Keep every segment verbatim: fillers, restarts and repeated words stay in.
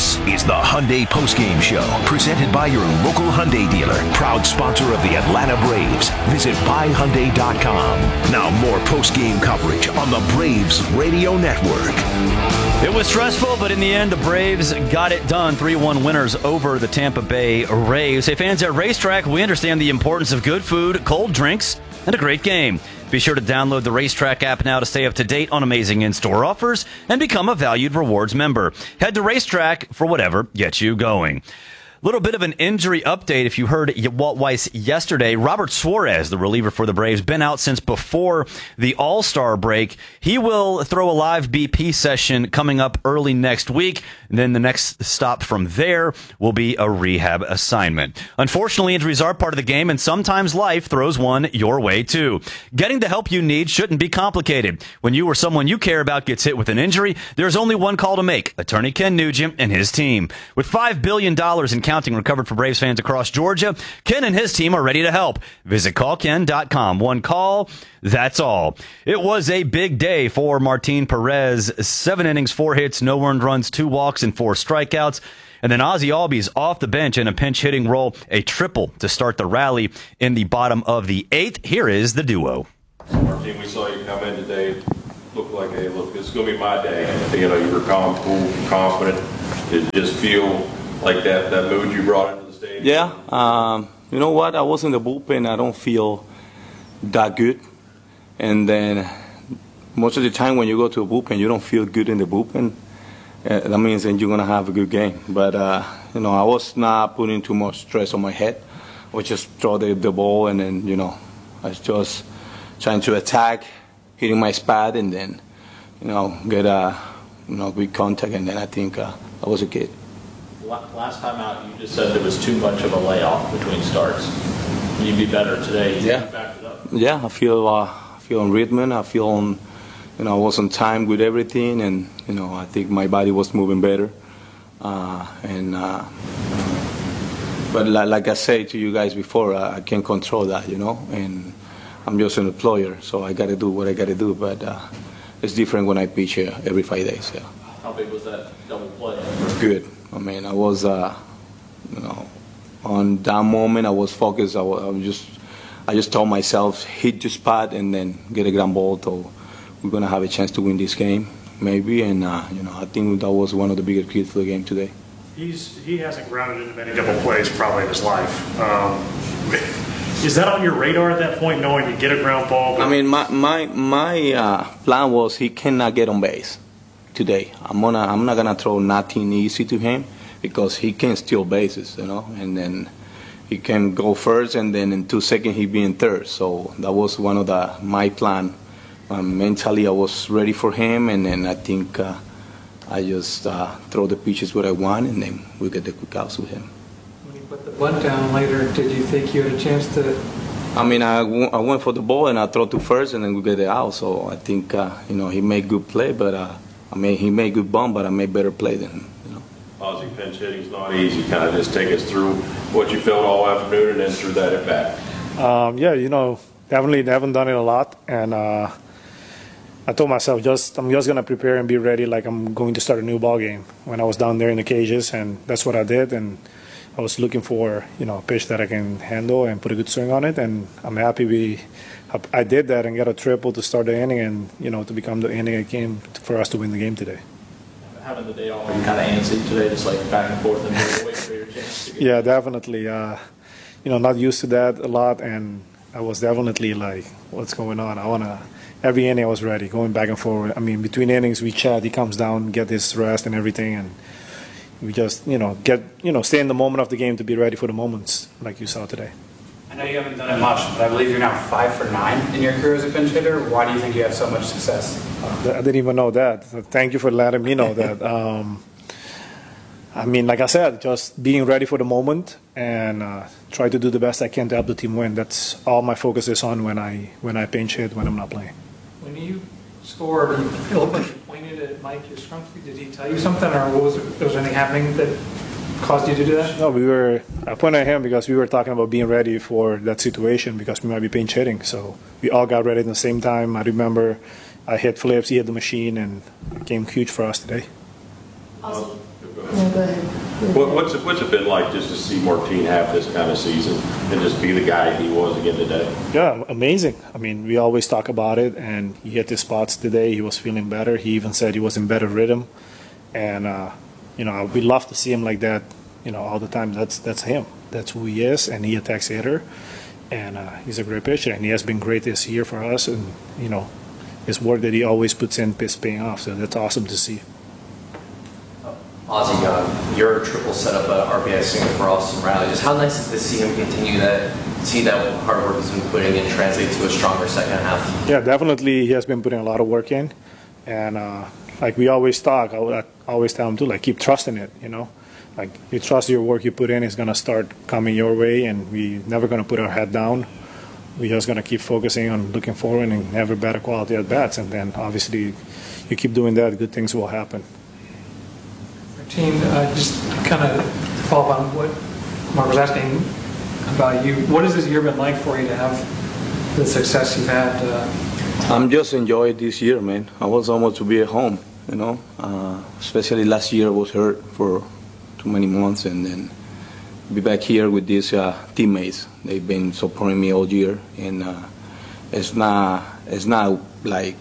This is the Hyundai Postgame Show, presented by your local Hyundai dealer, proud sponsor of the Atlanta Braves. Visit buy hyundai dot com. Now more postgame coverage on the Braves Radio Network. It was stressful, but in the end, the Braves got it done. three one winners over the Tampa Bay Rays. Hey, fans at Racetrack, we understand the importance of good food, cold drinks, and a great game. Be sure to download the Racetrack app now to stay up to date on amazing in-store offers and become a valued rewards member. Head to Racetrack for whatever gets you going. Little bit of an injury update. If you heard Walt Weiss yesterday, Robert Suarez, the reliever for the Braves, been out since before the All-Star break. He will throw a live B P session coming up early next week. And then the next stop from there will be a rehab assignment. Unfortunately, injuries are part of the game, and sometimes life throws one your way too. Getting the help you need shouldn't be complicated. When you or someone you care about gets hit with an injury, there's only one call to make: Attorney Ken Nugent and his team. With five billion dollars in counting recovered for Braves fans across Georgia, Ken and his team are ready to help. Visit call ken dot com. One call, that's all. It was a big day for Martin Perez. Seven innings, four hits, no earned runs, two walks, and four strikeouts. And then Ozzie Albies off the bench in a pinch hitting role, a triple to start the rally in the bottom of the eighth. Here is the duo. Martin, we saw you come in today. Looked like, hey, look, this is going to be my day. You know, you were calm, cool, confident. Did it just feel like that, that mood you brought into the stadium? Yeah. Um, you know what? I was in the bullpen. I don't feel that good. And then most of the time when you go to a bullpen, you don't feel good in the bullpen. Uh, that means then you're going to have a good game. But, uh, you know, I was not putting too much stress on my head. I would just throw the, the ball, and then, you know, I was just trying to attack, hitting my spot, and then, you know, get a, you know, good contact, and then I think uh, I was a kid. Last time out, you just said there was too much of a layoff between starts. You'd be better today. Yeah. You backed it up. Yeah, I feel, uh, I feel on rhythm. I feel on, you know, I was on time with everything, and you know, I think my body was moving better. Uh, and uh, but like, like I said to you guys before, uh, I can't control that, you know, and I'm just an employer, so I got to do what I got to do. But uh, it's different when I pitch uh, every five days. Yeah. How big was that double play? Good. I mean, I was, uh, you know, on that moment I was focused. I was, I was just, I just told myself, hit the spot and then get a ground ball. So we're gonna have a chance to win this game, maybe. And uh, you know, I think that was one of the biggest keys for the game today. He's he hasn't grounded into many double plays probably in his life. Um, is that on your radar at that point, knowing you get a ground ball? But... I mean, my my my uh, plan was he cannot get on base today. I'm gonna I'm not gonna throw nothing easy to him because he can steal bases, you know, and then he can go first, and then in two seconds he be in third. So that was one of the my plan. Um, mentally, I was ready for him, and then I think uh, I just uh, throw the pitches what I want, and then we get the quick outs with him. When you put the bunt down later, did you think you had a chance to? I mean, I, w I went for the ball and I throw to first, and then we get the out. So I think uh, you know, he made good play, but. Uh, I mean, he made good bump, but I made better play than him. You know. Ozzie, pinch hitting's not easy. Kind of just take us through what you felt all afternoon and then through that at bat. Um, yeah, you know, definitely haven't done it a lot, and uh, I told myself just I'm just gonna prepare and be ready like I'm going to start a new ball game. When I was down there in the cages, and that's what I did, and I was looking for you know a pitch that I can handle and put a good swing on it, and I'm happy we. I did that and got a triple to start the inning, and you know to become the inning game for us to win the game today. Having the day off, you kind of antsy today, just like back and forth and waiting for your chance to get Yeah, definitely. Uh, you know, not used to that a lot, and I was definitely like, "What's going on?" I wanna. Every inning I was ready, going back and forward. I mean, between innings we chat. He comes down, get his rest and everything, and we just you know get you know stay in the moment of the game to be ready for the moments like you saw today. I know you haven't done it much, but I believe you're now five for nine in your career as a pinch hitter. Why do you think you have so much success? Uh, I didn't even know that. So thank you for letting me know that. Um, I mean, like I said, just being ready for the moment and uh, try to do the best I can to help the team win. That's all my focus is on when I when I pinch hit when I'm not playing. When you scored, it looked like you pointed at Mike Yastrzemski. Did he tell you something, or what was, it, was there anything happening that caused you to do that? No, we were. I pointed at him because we were talking about being ready for that situation because we might be pinch hitting. So we all got ready at the same time. I remember I hit flips, he hit the machine, and it came huge for us today. Also, Go ahead. no, go ahead. What, what's it, what's it been like just to see Martin have this kind of season and just be the guy he was again today? Yeah, amazing. I mean, we always talk about it, and he hit his spots today. He was feeling better. He even said he was in better rhythm, and uh, you know, we love to see him like that. You know, all the time. That's that's him. That's who he is, and he attacks hitter, and uh, he's a great pitcher, and he has been great this year for us. And you know, his work that he always puts in is paying off. So that's awesome to see. Ozzie, uh, your triple set up a R B I single for Austin Riley. Just how nice is it to see him continue that, see that hard work he's been putting in translate to a stronger second half? Yeah, definitely he has been putting a lot of work in. And uh, like we always talk, I, I always tell him to, like, keep trusting it, you know. Like, you trust your work you put in is going to start coming your way, and we're never going to put our head down. We're just going to keep focusing on looking forward and have a better quality at bats. And then obviously you keep doing that, good things will happen. Martin, uh, just kind of follow up on what Mark was asking about you. What has this year been like for you to have the success you've had? Uh... I'm just enjoying this year, man. I was almost to be at home, you know. Uh, especially last year I was hurt for too many months, and then be back here with these uh, teammates. They've been supporting me all year, and uh, it's not it's not like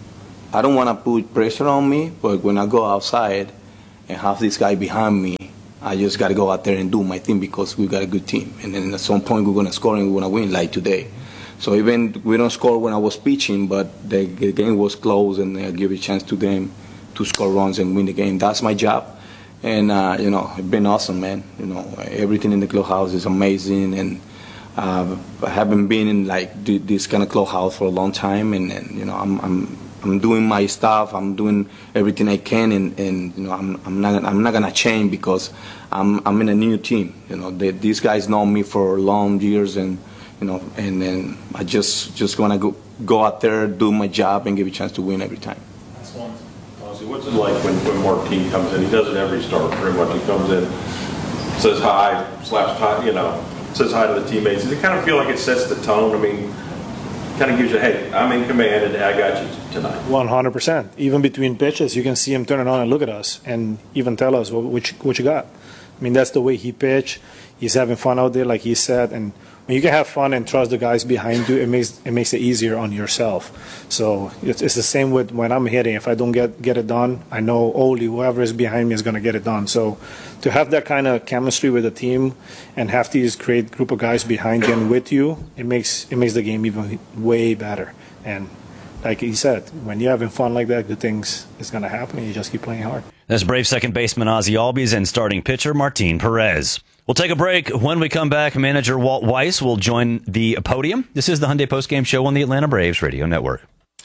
I don't want to put pressure on me, but when I go outside and have this guy behind me, I just got to go out there and do my thing because we got a good team. And then at some point we're going to score and we're going to win like today. So even we don't score when I was pitching, but the, the game was close and I give a chance to them to score runs and win the game. That's my job. And, uh, you know, it's been awesome, man. You know, everything in the clubhouse is amazing. And uh, I haven't been in, like, this kind of clubhouse for a long time. And, and you know, I'm... I'm I'm doing my stuff. I'm doing everything I can, and, and you know, I'm, I'm not I'm not gonna change because I'm I'm in a new team. You know, they, these guys know me for long years, and you know, and then I just just wanna go go out there, do my job, and give a chance to win every time. That's one. Honestly, what's it like when when Martin comes in? He does it every start, pretty much. He comes in, says hi, slaps hi, you know, says hi to the teammates. Does it kind of feel like it sets the tone? I mean, kind of gives you, hey, I'm in command and I got you tonight. one hundred percent. Even between pitches, you can see him turn it on and look at us and even tell us what, what, you, what you got. I mean, that's the way he pitched. He's having fun out there, like he said. And when you can have fun and trust the guys behind you, it makes it makes it easier on yourself. So it's, it's the same with when I'm hitting. If I don't get, get it done, I know only whoever is behind me is going to get it done. So to have that kind of chemistry with the team and have these great group of guys behind you and with you, it makes it makes the game even way better. And like he said, when you're having fun like that, good things is going to happen, and you just keep playing hard. That's Brave second baseman Ozzie Albies and starting pitcher Martin Perez. We'll take a break. When we come back, manager Walt Weiss will join the podium. This is the Hyundai Postgame Show on the Atlanta Braves Radio Network.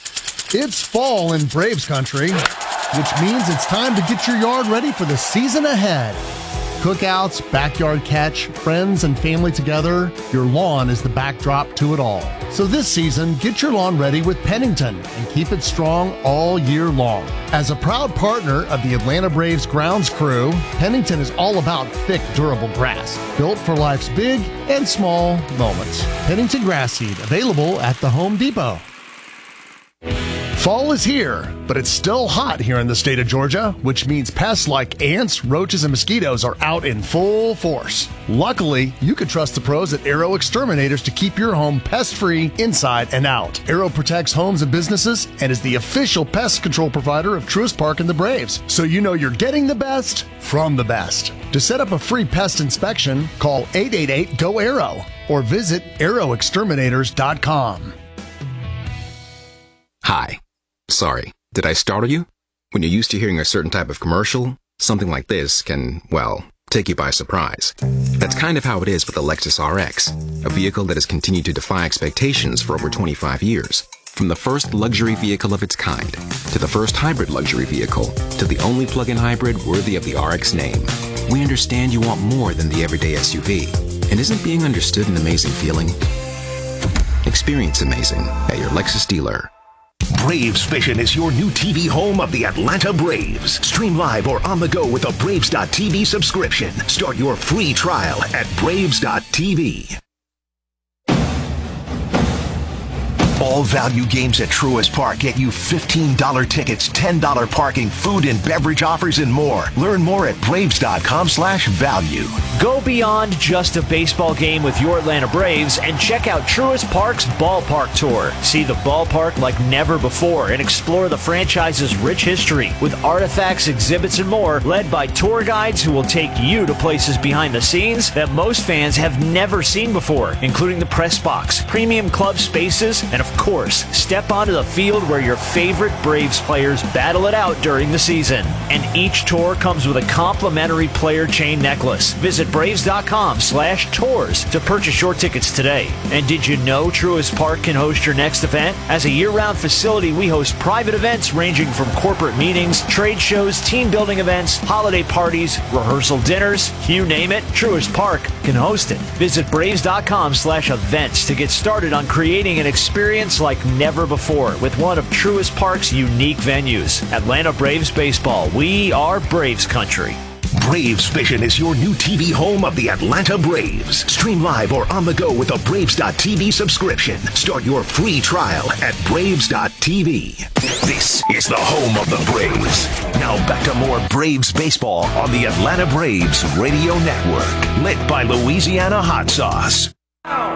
It's fall in Braves country, which means it's time to get your yard ready for the season ahead. Cookouts, backyard catch, friends and family together, your lawn is the backdrop to it all. So this season, get your lawn ready with Pennington and keep it strong all year long. As a proud partner of the Atlanta Braves grounds crew, Pennington is all about thick, durable grass, built for life's big and small moments. Pennington grass seed, available at the Home Depot. Fall is here, but it's still hot here in the state of Georgia, which means pests like ants, roaches, and mosquitoes are out in full force. Luckily, you can trust the pros at Arrow Exterminators to keep your home pest-free inside and out. Arrow protects homes and businesses and is the official pest control provider of Truist Park and the Braves, so you know you're getting the best from the best. To set up a free pest inspection, call eight eight eight, G O, ARROW or visit arrow exterminators dot com. Hi. Sorry, did I startle you? When you're used to hearing a certain type of commercial, something like this can, well, take you by surprise. That's kind of how it is with the Lexus R X, a vehicle that has continued to defy expectations for over twenty-five years. From the first luxury vehicle of its kind, to the first hybrid luxury vehicle, to the only plug-in hybrid worthy of the R X name. We understand you want more than the everyday S U V. And isn't being understood an amazing feeling? Experience amazing at your Lexus dealer. Braves Vision is your new T V home of the Atlanta Braves. Stream live or on the go with a Braves dot T V subscription. Start your free trial at Braves dot T V. All value games at Truist Park get you fifteen dollars tickets, ten dollars parking, food and beverage offers, and more. Learn more at Braves.com slash value. Go beyond just a baseball game with your Atlanta Braves and check out Truist Park's Ballpark Tour. See the ballpark like never before and explore the franchise's rich history with artifacts, exhibits, and more, led by tour guides who will take you to places behind the scenes that most fans have never seen before, including the press box, premium club spaces, and of course, step onto the field where your favorite Braves players battle it out during the season. And each tour comes with a complimentary player chain necklace. Visit Braves.com slash tours to purchase your tickets today. And did you know Truist Park can host your next event? As a year-round facility, we host private events ranging from corporate meetings, trade shows, team building events, holiday parties, rehearsal dinners, you name it, Truist Park can host it. Visit Braves.com slash events to get started on creating an experience like never before with one of Truist Park's unique venues. Atlanta Braves Baseball. We are Braves country. Braves Vision is your new T V home of the Atlanta Braves. Stream live or on the go with a Braves dot T V subscription. Start your free trial at Braves dot T V. This is the home of the Braves. Now back to more Braves baseball on the Atlanta Braves Radio Network. Lit by Louisiana Hot Sauce.